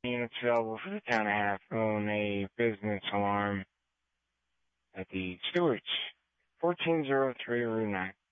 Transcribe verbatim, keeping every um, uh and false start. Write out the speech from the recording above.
Units available for the town of Haskell and a business alarm at the Stewart's, fourteen oh three Route nine.